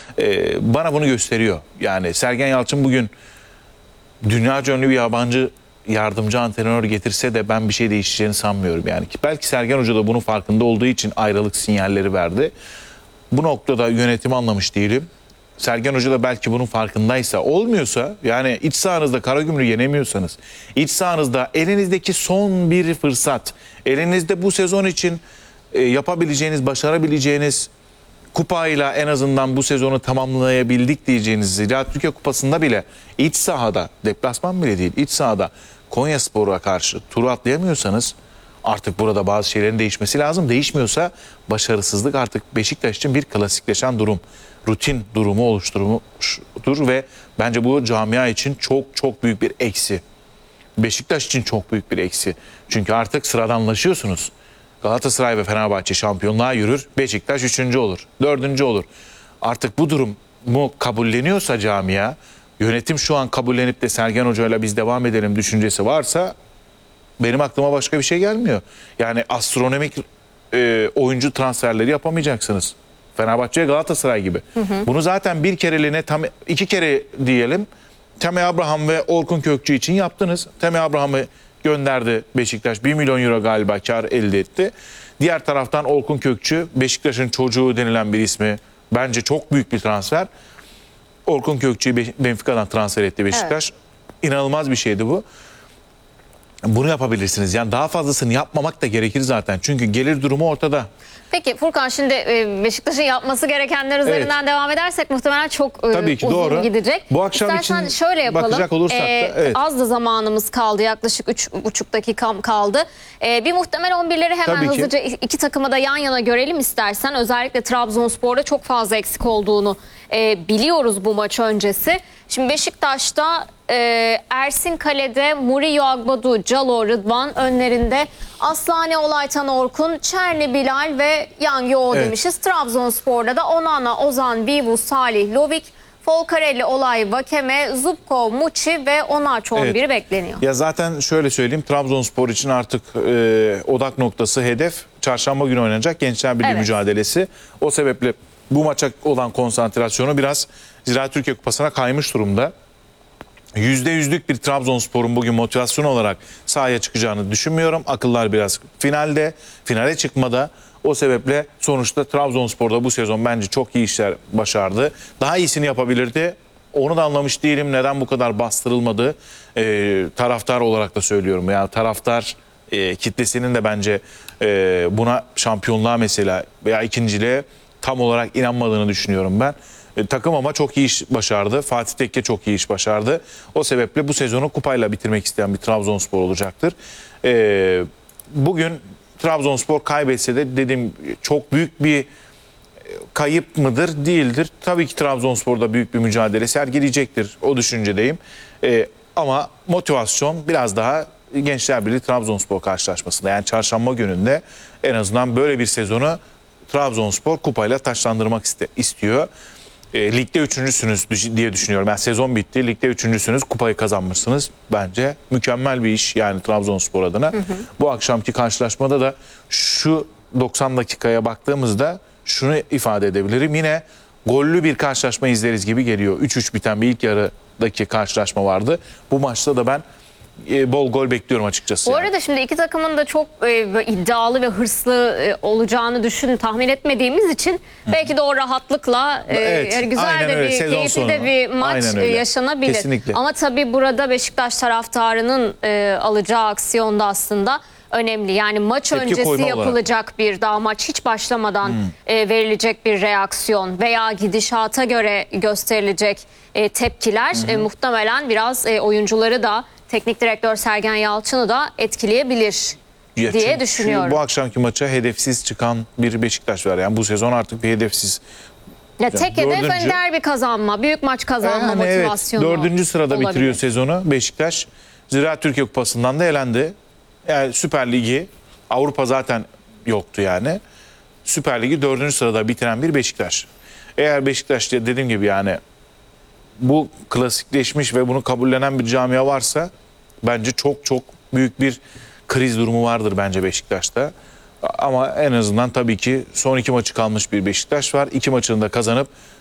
bana bunu gösteriyor. Yani Sergen Yalçın bugün dünyaca ünlü bir yabancı yardımcı antrenör getirse de ben bir şey değişeceğini sanmıyorum. Yani belki Sergen Hoca da bunun farkında olduğu için ayrılık sinyalleri verdi. Bu noktada yönetimi anlamış değilim. Sergen Hoca da belki bunun farkındaysa, olmuyorsa, yani iç sahanızda Karagümrük'ü yenemiyorsanız, iç sahanızda elinizdeki son bir fırsat, elinizde bu sezon için yapabileceğiniz, başarabileceğiniz kupayla en azından bu sezonu tamamlayabildik diyeceğiniz Ziraat Türkiye Kupası'nda bile iç sahada, deplasman bile değil, iç sahada Konyaspor'a karşı turu atlayamıyorsanız artık burada bazı şeylerin değişmesi lazım. Değişmiyorsa başarısızlık artık Beşiktaş için bir klasikleşen durum, rutin durumu oluşturmuştur ve bence bu camia için çok çok büyük bir eksi. Beşiktaş için çok büyük bir eksi. Çünkü artık sıradanlaşıyorsunuz. Galatasaray ve Fenerbahçe şampiyonluğa yürür. Beşiktaş 3. olur, 4. olur. Artık bu durum mu kabulleniyorsa camia, yönetim şu an kabullenip de Sergen Hoca'yla biz devam edelim düşüncesi varsa benim aklıma başka bir şey gelmiyor. Yani astronomik oyuncu transferleri yapamayacaksınız. Fenerbahçe, Galatasaray gibi. Bunu zaten bir kereliğine, tam 2 kere diyelim, Tammy Abraham ve Orkun Kökçü için yaptınız. Tammy Abraham'ı gönderdi Beşiktaş. 1 milyon euro galiba kar elde etti. Diğer taraftan Orkun Kökçü, Beşiktaş'ın çocuğu denilen bir ismi. Bence çok büyük bir transfer. Orkun Kökçü'yü Benfica'dan transfer etti Beşiktaş. Evet. İnanılmaz bir şeydi bu. Bunu yapabilirsiniz. Yani daha fazlasını yapmamak da gerekir zaten. Çünkü gelir durumu ortada. Peki Furkan, şimdi Beşiktaş'ın yapması gerekenler üzerinden devam edersek muhtemelen çok tabii ki, uzun doğru. gidecek. Bu akşam İstersen için şöyle yapalım. bakacak olursak da, evet. Az da zamanımız kaldı. Yaklaşık 3,5 dakikam kaldı. Bir muhtemel 11'leri hemen hızlıca iki takıma da yan yana görelim istersen. Özellikle Trabzonspor'da çok fazla eksik olduğunu biliyoruz bu maç öncesi. Şimdi Beşiktaş'ta Ersin Kale'de, Murillo Agbadu, Calo, Rıdvan önlerinde Aslane, Olaytan, Orkun, Çerni, Bilal ve Yangio demişiz. Trabzonspor'da da Onana, Ozan, Vivu, Salih, Lovik, Folcarelli, Olay, Vakeme, Zubko, Muçi ve Onaço 11'i bekleniyor. Ya zaten şöyle söyleyeyim, Trabzonspor için artık odak noktası, hedef çarşamba günü oynanacak Gençler Birliği mücadelesi. O sebeple bu maça olan konsantrasyonu biraz Ziraat Türkiye Kupası'na kaymış durumda. %100'lük bir Trabzonspor'un bugün motivasyon olarak sahaya çıkacağını düşünmüyorum. Akıllar biraz finale çıkmada. O sebeple sonuçta Trabzonspor'da bu sezon bence çok iyi işler başardı. Daha iyisini yapabilirdi. Onu da anlamış değilim. Neden bu kadar bastırılmadı? Taraftar olarak da söylüyorum. Yani taraftar kitlesinin de bence buna, şampiyonluğa mesela veya ikinciliğe tam olarak inanmadığını düşünüyorum ben. Takım ama çok iyi iş başardı. Fatih Tekke çok iyi iş başardı. O sebeple bu sezonu kupayla bitirmek isteyen bir Trabzonspor olacaktır. Bugün Trabzonspor kaybetse de dediğim çok büyük bir kayıp mıdır? Değildir. Tabii ki Trabzonspor'da büyük bir mücadele sergileyecektir. O düşüncedeyim. Ama motivasyon biraz daha Gençler Birliği Trabzonspor karşılaşmasında. Yani çarşamba gününde en azından böyle bir sezonu Trabzonspor kupayla taçlandırmak istiyor. Ligde 3.'sünüz diye düşünüyorum. Yani sezon bitti. Ligde 3.'sünüz. Kupayı kazanmışsınız. Bence mükemmel bir iş yani Trabzonspor adına. Bu akşamki karşılaşmada da şu 90 dakikaya baktığımızda şunu ifade edebilirim. Yine gollü bir karşılaşma izleriz gibi geliyor. 3-3 biten bir ilk yarıdaki karşılaşma vardı. Bu maçta da ben bol gol bekliyorum açıkçası. Bu arada şimdi iki takımın da çok iddialı ve hırslı olacağını tahmin etmediğimiz için belki de o rahatlıkla güzel de bir, keyifli de bir maç yaşanabilir. Kesinlikle. Ama tabii burada Beşiktaş taraftarının alacağı aksiyon da aslında önemli. Yani maç öncesi yapılacak bir, daha maç hiç başlamadan verilecek bir reaksiyon veya gidişata göre gösterilecek tepkiler muhtemelen biraz oyuncuları da, teknik direktör Sergen Yalçın'ı da etkileyebilir diye düşünüyorum. Bu akşamki maça hedefsiz çıkan bir Beşiktaş var. Yani bu sezon artık bir hedefsiz. Ya tek hedef derbi kazanma, büyük maç kazanma motivasyonu. Evet, 4. sırada olabilir. Bitiriyor sezonu Beşiktaş. Ziraat Türkiye Kupası'ndan da elendi. Yani Süper Ligi, Avrupa zaten yoktu yani. Süper Ligi 4. sırada bitiren bir Beşiktaş. Eğer Beşiktaş, dediğim gibi yani bu klasikleşmiş ve bunu kabullenen bir camia varsa bence çok çok büyük bir kriz durumu vardır bence Beşiktaş'ta. Ama en azından tabii ki son 2 maçı kalmış bir Beşiktaş var. 2 maçını da kazanıp